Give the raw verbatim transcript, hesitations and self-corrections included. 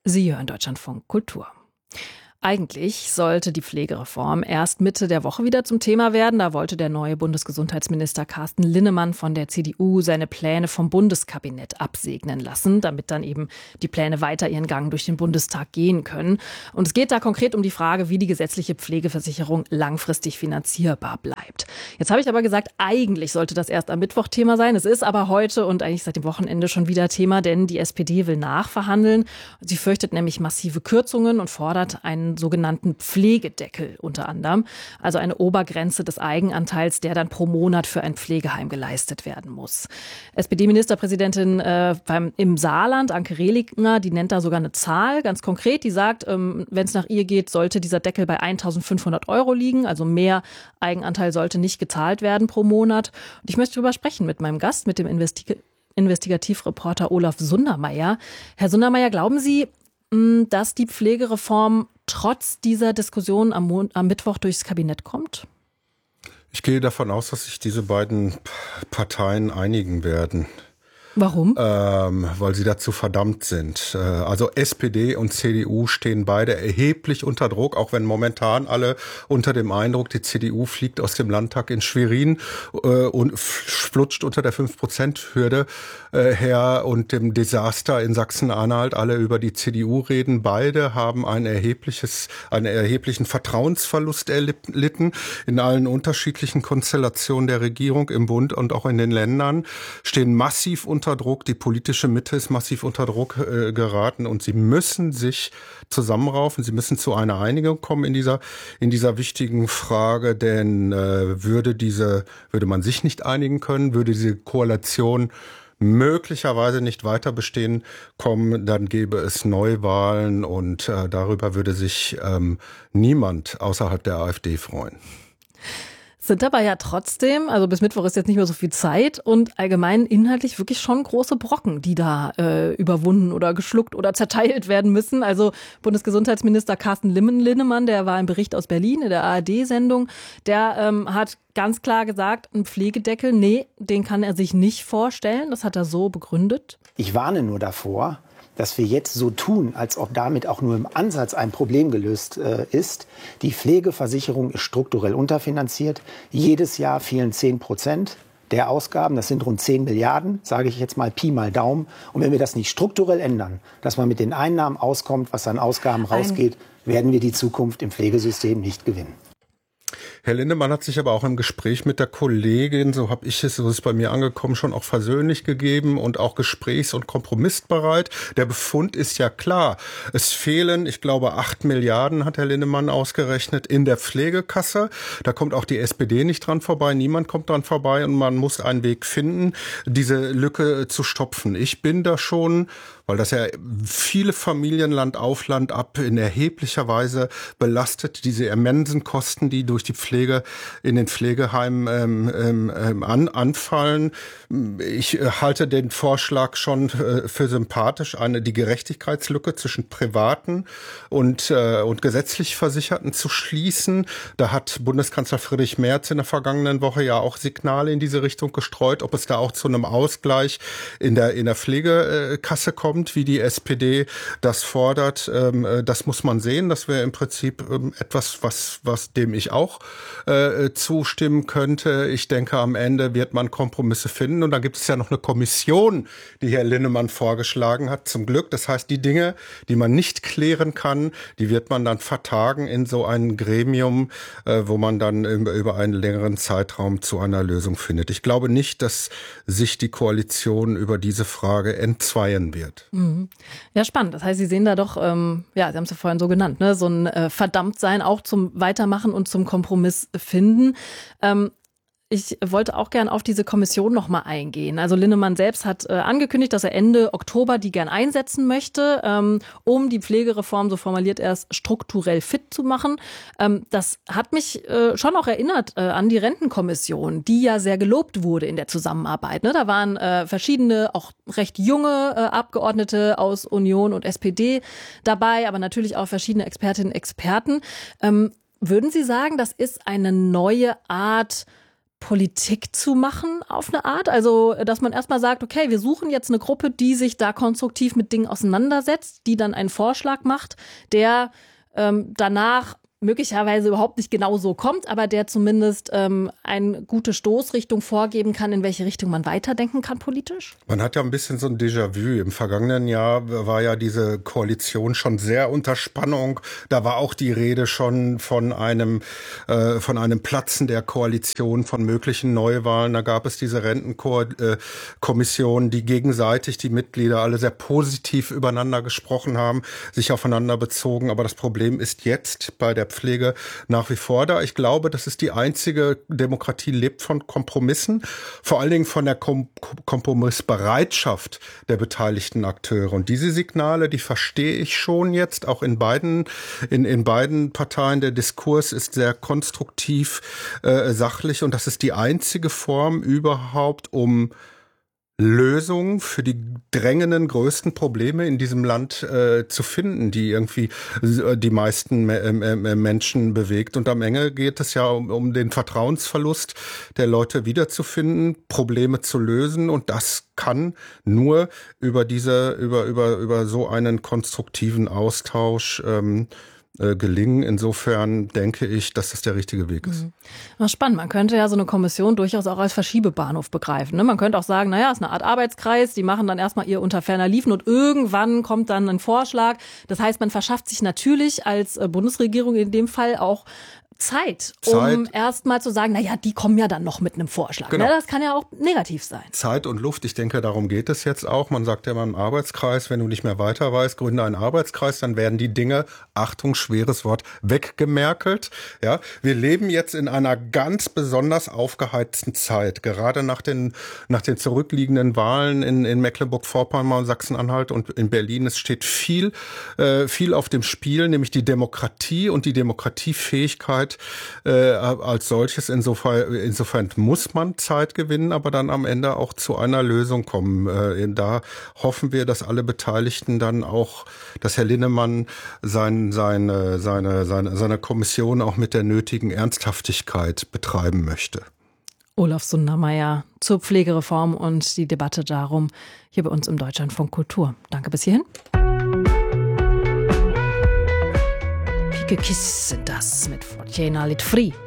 Sie hören Deutschlandfunk Kultur. Eigentlich sollte die Pflegereform erst Mitte der Woche wieder zum Thema werden. Da wollte der neue Bundesgesundheitsminister Carsten Linnemann von der C D U seine Pläne vom Bundeskabinett absegnen lassen, damit dann eben die Pläne weiter ihren Gang durch den Bundestag gehen können. Und es geht da konkret um die Frage, wie die gesetzliche Pflegeversicherung langfristig finanzierbar bleibt. Jetzt habe ich aber gesagt, eigentlich sollte das erst am Mittwoch Thema sein. Es ist aber heute und eigentlich seit dem Wochenende schon wieder Thema, denn die S P D will nachverhandeln. Sie fürchtet nämlich massive Kürzungen und fordert einen sogenannten Pflegedeckel unter anderem, also eine Obergrenze des Eigenanteils, der dann pro Monat für ein Pflegeheim geleistet werden muss. S P D-Ministerpräsidentin äh, beim, im Saarland, Anke Rehlinger, die nennt da sogar eine Zahl, ganz konkret, die sagt, ähm, wenn es nach ihr geht, sollte dieser Deckel bei eintausendfünfhundert Euro liegen, also mehr Eigenanteil sollte nicht gezahlt werden pro Monat. Und ich möchte darüber sprechen mit meinem Gast, mit dem Investig- Investigativreporter Olaf Sundermeier. Herr Sundermeier, glauben Sie, dass die Pflegereform trotz dieser Diskussion am, Mon- am Mittwoch durchs Kabinett kommt? Ich gehe davon aus, dass sich diese beiden Parteien einigen werden. Warum? Ähm, weil sie dazu verdammt sind. Äh, also S P D und C D U stehen beide erheblich unter Druck, auch wenn momentan alle unter dem Eindruck, die C D U fliegt aus dem Landtag in Schwerin äh, und flutscht unter der fünf Prozent Hürde äh, her und dem Desaster in Sachsen-Anhalt alle über die C D U reden. Beide haben ein erhebliches, einen erheblichen Vertrauensverlust erlitten in allen unterschiedlichen Konstellationen der Regierung im Bund und auch in den Ländern, stehen massiv unter Druck, die politische Mitte ist massiv unter Druck äh, geraten und sie müssen sich zusammenraufen, sie müssen zu einer Einigung kommen in dieser in dieser wichtigen Frage, denn äh, würde diese würde man sich nicht einigen können, würde diese Koalition möglicherweise nicht weiter bestehen kommen, dann gäbe es Neuwahlen und äh, darüber würde sich ähm, niemand außerhalb der AfD freuen. Sind dabei ja trotzdem, also bis Mittwoch ist jetzt nicht mehr so viel Zeit und allgemein inhaltlich wirklich schon große Brocken, die da äh, überwunden oder geschluckt oder zerteilt werden müssen. Also Bundesgesundheitsminister Carsten Linnemann, der war im Bericht aus Berlin in der A R D-Sendung, der ähm, hat ganz klar gesagt, ein Pflegedeckel, nee, den kann er sich nicht vorstellen. Das hat er so begründet. Ich warne nur davor, dass wir jetzt so tun, als ob damit auch nur im Ansatz ein Problem gelöst äh, ist. Die Pflegeversicherung ist strukturell unterfinanziert. Jedes Jahr fehlen zehn Prozent der Ausgaben. Das sind rund zehn Milliarden, sage ich jetzt mal Pi mal Daumen. Und wenn wir das nicht strukturell ändern, dass man mit den Einnahmen auskommt, was an Ausgaben rausgeht, werden wir die Zukunft im Pflegesystem nicht gewinnen. Herr Linnemann hat sich aber auch im Gespräch mit der Kollegin, so habe ich es, so ist es bei mir angekommen, schon auch versöhnlich gegeben und auch gesprächs- und kompromissbereit. Der Befund ist ja klar. Es fehlen, ich glaube, acht Milliarden, hat Herr Linnemann ausgerechnet, in der Pflegekasse. Da kommt auch die S P D nicht dran vorbei, niemand kommt dran vorbei und man muss einen Weg finden, diese Lücke zu stopfen. Ich bin da schon, weil das ja viele Familien Land auf Land ab in erheblicher Weise belastet, diese immensen Kosten, die durch die Pflege in den Pflegeheimen ähm, ähm, an, anfallen. Ich äh, halte den Vorschlag schon äh, für sympathisch, eine die Gerechtigkeitslücke zwischen Privaten und äh, und gesetzlich Versicherten zu schließen. Da hat Bundeskanzler Friedrich Merz in der vergangenen Woche ja auch Signale in diese Richtung gestreut, ob es da auch zu einem Ausgleich in der in der Pflegekasse kommt, wie die S P D das fordert. Ähm, das muss man sehen. Das wäre im Prinzip ähm, etwas, was was dem ich auch äh, zustimmen könnte. Ich denke, am Ende wird man Kompromisse finden. Und da gibt es ja noch eine Kommission, die Herr Linnemann vorgeschlagen hat, zum Glück. Das heißt, die Dinge, die man nicht klären kann, die wird man dann vertagen in so ein Gremium, äh, wo man dann über einen längeren Zeitraum zu einer Lösung findet. Ich glaube nicht, dass sich die Koalition über diese Frage entzweien wird. Mhm. Ja, spannend. Das heißt, Sie sehen da doch, ähm, ja, Sie haben es ja vorhin so genannt, ne, so ein äh, Verdammtsein auch zum Weitermachen und zum Kompromiss finden. Ähm, Ich wollte auch gern auf diese Kommission noch mal eingehen. Also Linnemann selbst hat äh, angekündigt, dass er Ende Oktober die gern einsetzen möchte, ähm, um die Pflegereform, so formuliert er es, strukturell fit zu machen. Ähm, das hat mich äh, schon auch erinnert äh, an die Rentenkommission, die ja sehr gelobt wurde in der Zusammenarbeit. Ne? Da waren äh, verschiedene, auch recht junge äh, Abgeordnete aus Union und S P D dabei, aber natürlich auch verschiedene Expertinnen und Experten. Ähm, würden Sie sagen, das ist eine neue Art Politik zu machen auf eine Art? Also, dass man erstmal sagt, okay, wir suchen jetzt eine Gruppe, die sich da konstruktiv mit Dingen auseinandersetzt, die dann einen Vorschlag macht, der ähm, danach möglicherweise überhaupt nicht genau so kommt, aber der zumindest ähm, eine gute Stoßrichtung vorgeben kann, in welche Richtung man weiterdenken kann politisch? Man hat ja ein bisschen so ein Déjà-vu. Im vergangenen Jahr war ja diese Koalition schon sehr unter Spannung. Da war auch die Rede schon von einem äh, von einem Platzen der Koalition, von möglichen Neuwahlen. Da gab es diese Rentenkommission, die gegenseitig die Mitglieder alle sehr positiv übereinander gesprochen haben, sich aufeinander bezogen. Aber das Problem ist jetzt bei der Pflege nach wie vor da. Ich glaube, das ist die einzige Demokratie, lebt von Kompromissen, vor allen Dingen von der Kom- Kompromissbereitschaft der beteiligten Akteure. Und diese Signale, die verstehe ich schon jetzt, auch in beiden, in, in beiden Parteien. Der Diskurs ist sehr konstruktiv, äh, sachlich, und das ist die einzige Form überhaupt, um Lösungen für die drängenden größten Probleme in diesem Land äh, zu finden, die irgendwie äh, die meisten äh, äh, Menschen bewegt. Und am Ende geht es ja um, um den Vertrauensverlust der Leute wiederzufinden, Probleme zu lösen. Und das kann nur über diese, über über über so einen konstruktiven Austausch ähm, gelingen. Insofern denke ich, dass das der richtige Weg ist. Mhm. Spannend. Man könnte ja so eine Kommission durchaus auch als Verschiebebahnhof begreifen. Ne? Man könnte auch sagen, naja, es ist eine Art Arbeitskreis, die machen dann erstmal ihr unter ferner Liefen und irgendwann kommt dann ein Vorschlag. Das heißt, man verschafft sich natürlich als Bundesregierung in dem Fall auch Zeit, Zeit, um erstmal zu sagen, naja, die kommen ja dann noch mit einem Vorschlag. Genau. Ne? Das kann ja auch negativ sein. Zeit und Luft, ich denke, darum geht es jetzt auch. Man sagt ja immer im Arbeitskreis, wenn du nicht mehr weiter weißt, gründe einen Arbeitskreis, dann werden die Dinge, Achtung, schweres Wort, weggemerkelt. Ja, wir leben jetzt in einer ganz besonders aufgeheizten Zeit, gerade nach den, nach den zurückliegenden Wahlen in, in Mecklenburg-Vorpommern, Sachsen-Anhalt und in Berlin. Es steht viel, äh, viel auf dem Spiel, nämlich die Demokratie und die Demokratiefähigkeit Äh, als solches. Insofern, insofern muss man Zeit gewinnen, aber dann am Ende auch zu einer Lösung kommen. Äh, da hoffen wir, dass alle Beteiligten dann auch, dass Herr Linnemann sein, seine, seine, seine, seine Kommission auch mit der nötigen Ernsthaftigkeit betreiben möchte. Olaf Sundermeier zur Pflegereform und die Debatte darum hier bei uns im Deutschlandfunk Kultur. Danke bis hierhin. Pike Kiss sind das mit Fortuna Lit Free.